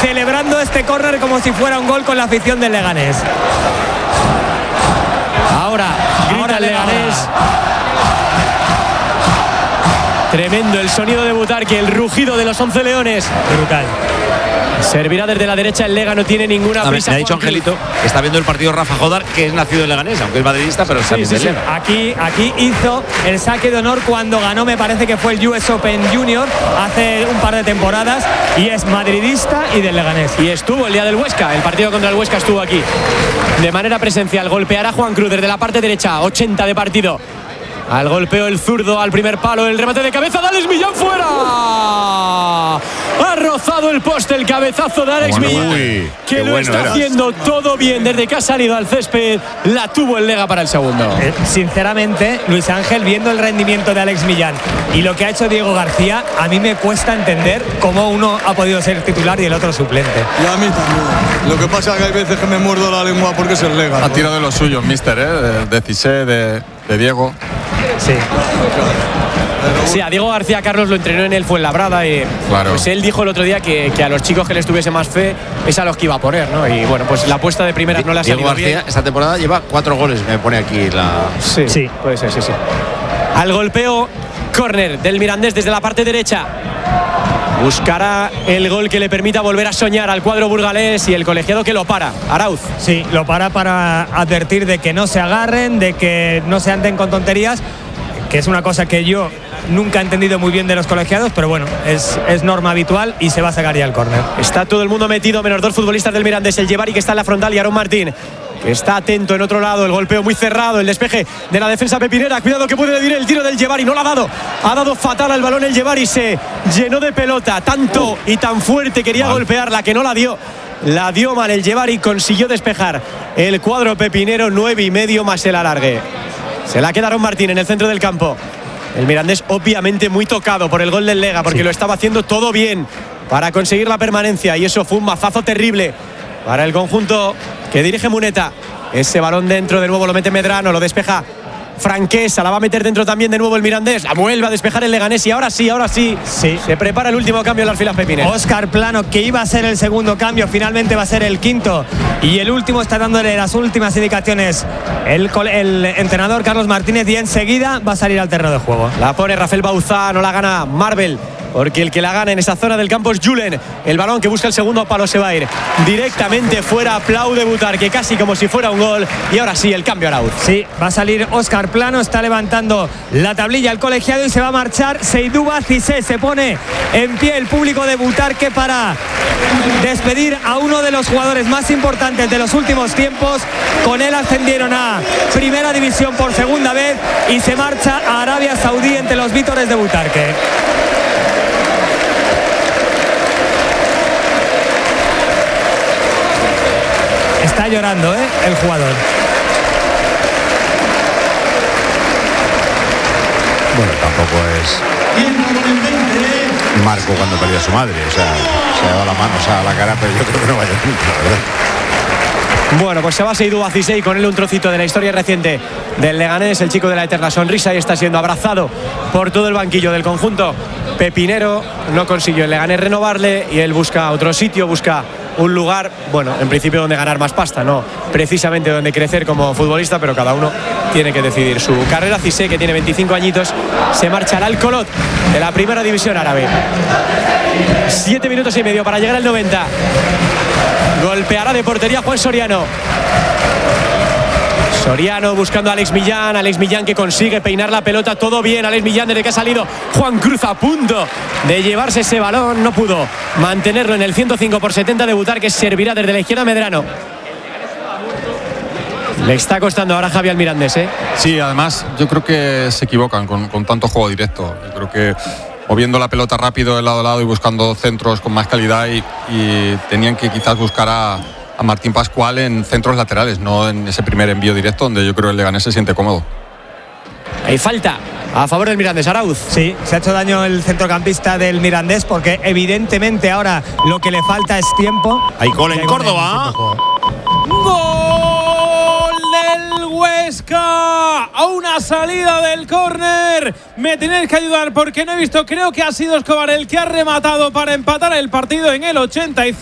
celebrando este córner como si fuera un gol con la afición del Leganés. Ahora el Leganés. Tremendo el sonido de Butarque, el rugido de los 11 leones. Brutal. Servirá desde la derecha el Lega, no tiene ninguna prisa. Me ha dicho Angelito que está viendo el partido Rafa Jodar, que es nacido en Leganés, aunque es madridista, pero está bien. Aquí hizo el saque de honor cuando ganó, me parece que fue el US Open Junior hace un par de temporadas, y es madridista y del Leganés. Y estuvo el día del Huesca, el partido contra el Huesca estuvo aquí de manera presencial. Golpeará Juan Cruz desde la parte derecha, 80 de partido. Al golpeo el zurdo, al primer palo, el remate de cabeza de Alex Millán, fuera. Ha rozado el poste, el cabezazo de Alex Millán, que lo está haciendo todo bien desde que ha salido al césped. La tuvo el Lega para el segundo. Sinceramente, Luis Ángel, viendo el rendimiento de Alex Millán y lo que ha hecho Diego García, a mí me cuesta entender cómo uno ha podido ser titular y el otro suplente. Y a mí también. Lo que pasa es que hay veces que me muerdo la lengua porque es el Lega. Ha tirado de los suyos, mister, de Cissé, de Diego. Sí. Sí, a Diego García Carlos lo entrenó en el Fuenlabrada y claro. Pues él dijo el otro día que a los chicos que les tuviese más fe es a los que iba a poner, ¿no? Y bueno, pues la apuesta de primera no la ha salido Diego García bien. esta temporada lleva 4 goles, me pone aquí la... Sí, puede ser, sí. Al golpeo, córner del Mirandés desde la parte derecha. Buscará el gol que le permita volver a soñar al cuadro burgalés, y el colegiado que lo para, Arauz. Sí, lo para advertir de que no se agarren, de que no se anden con tonterías, que es una cosa que yo nunca he entendido muy bien de los colegiados, pero bueno, es norma habitual y se va a sacar ya el córner. Está todo el mundo metido, menos 2 futbolistas del Mirandés, el Llevari que está en la frontal y Aarón Martín, que está atento en otro lado. El golpeo muy cerrado, el despeje de la defensa pepinera. Cuidado que puede venir el tiro del Llevari, no lo ha dado. Ha dado fatal al balón el Llevari, se llenó de pelota, tanto y tan fuerte quería golpearla que no la dio. La dio mal el Llevari, consiguió despejar el cuadro pepinero, 9,5 más el alargue. Se la queda Aarón Martín en el centro del campo. El Mirandés obviamente muy tocado por el gol del Lega, porque lo estaba haciendo todo bien para conseguir la permanencia, y eso fue un mazazo terrible para el conjunto que dirige Muneta. Ese balón dentro, de nuevo lo mete Medrano, lo despeja Franquesa, la va a meter dentro también de nuevo el Mirandés, la vuelve a despejar el Leganés, y ahora sí se prepara el último cambio en las filas pepineras. Óscar Plano, que iba a ser el segundo cambio, finalmente va a ser el quinto, y el último está dándole las últimas indicaciones el entrenador Carlos Martínez, y enseguida va a salir al terreno de juego. La pone Rafael Bauzá, no la gana Marvel, porque el que la gana en esa zona del campo es Julen. El balón que busca el segundo palo se va a ir directamente fuera. Aplaude Butarque casi como si fuera un gol. Y ahora sí, el cambio Arauz. Sí, va a salir Óscar Plano, está levantando la tablilla el colegiado y se va a marchar Seydouba Cissé. Se pone en pie el público de Butarque para despedir a uno de los jugadores más importantes de los últimos tiempos. Con él ascendieron a Primera División por segunda vez y se marcha a Arabia Saudí entre los vítores de Butarque. Está llorando, el jugador. Bueno, tampoco es Marco cuando perdió a su madre. O sea, se ha dado la mano a la cara, pero yo creo que no vaya nunca, la verdad. Bueno, pues se va Seydouba Cissé, y con él un trocito de la historia reciente del Leganés, el chico de la eterna sonrisa, y está siendo abrazado por todo el banquillo del conjunto pepinero. No consiguió el Leganés renovarle y él busca otro sitio, busca un lugar, bueno, en principio donde ganar más pasta, no precisamente donde crecer como futbolista, pero cada uno tiene que decidir su carrera. Cissé, que tiene 25 añitos, se marcha al Al-Kholot de la Primera División Árabe. 7 minutos y medio para llegar al 90. Golpeará de portería Juan Soriano. Soriano buscando a Alex Millán que consigue peinar la pelota, todo bien. Alex Millán, desde que ha salido Juan Cruz, a punto de llevarse ese balón, no pudo mantenerlo en el 105/70 de Butarque, que servirá desde la izquierda Medrano. Le está costando ahora Javi al Mirandés, Sí, además yo creo que se equivocan con tanto juego directo. Yo creo que moviendo la pelota rápido de lado a lado y buscando centros con más calidad, y tenían que quizás buscar a Martín Pascual en centros laterales, no en ese primer envío directo donde yo creo el Leganés se siente cómodo. Hay falta a favor del Mirandés, Arauz. Sí, se ha hecho daño el centrocampista del Mirandés, porque evidentemente ahora lo que le falta es tiempo. Hay gol en Córdoba. ¡Gol del Huesca! A una salida del córner. Me tenéis que ayudar porque no he visto, creo que ha sido Escobar el que ha rematado para empatar el partido en el 85.